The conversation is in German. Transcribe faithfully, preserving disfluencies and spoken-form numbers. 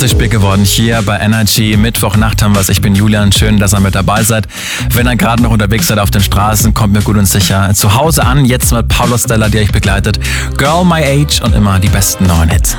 zu spät geworden hier bei Energy. Mittwochnacht haben wir es. Ich bin Julian. Schön, dass ihr mit dabei seid. Wenn ihr gerade noch unterwegs seid auf den Straßen, kommt mir gut und sicher zu Hause an. Jetzt mit Paula Stella, die euch begleitet. Girl My Age und immer die besten neuen Hits.